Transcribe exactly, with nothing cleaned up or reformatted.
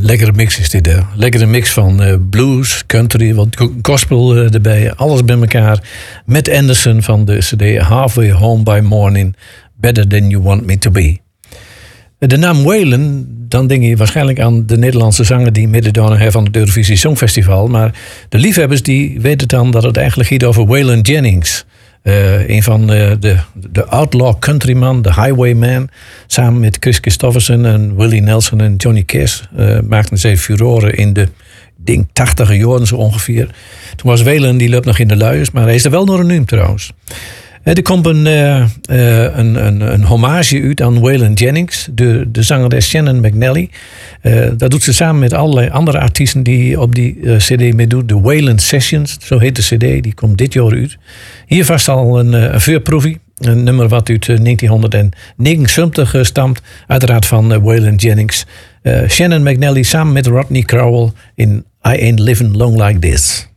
Lekkere mix is dit, hè? Lekkere mix van uh, blues, country, wat gospel uh, erbij. Alles bij elkaar. Met Anderson van de cd Halfway Home by Morning. Better Than You Want Me To Be. De naam Waylon, dan denk je waarschijnlijk aan de Nederlandse zanger die meededaan heeft van het Eurovisie Songfestival. Maar de liefhebbers die weten dan dat het eigenlijk gaat over Waylon Jennings. Uh, een van uh, de, de outlaw countryman, de highwayman. Samen met Chris Christofferson en Willie Nelson en Johnny Cash uh, maakten ze furoren in de denk, tachtige jaren zo ongeveer. Toen was Waylon, die loopt nog in de luiers, maar hij is er wel nog een nuum trouwens. Uh, er komt een, uh, uh, een, een, een hommage uit aan Waylon Jennings, de, de zangeres Shannon McNally. Uh, dat doet ze samen met allerlei andere artiesten die op die uh, cd meedoen. De Waylon Sessions, zo heet de cd, die komt dit jaar uit. Hier vast al een, een voorproefie. Een nummer wat uit negentien negenenzeventig stamt. Uiteraard van uh, Waylon Jennings. Uh, Shannon McNally samen met Rodney Crowell in I Ain't Living Long Like This.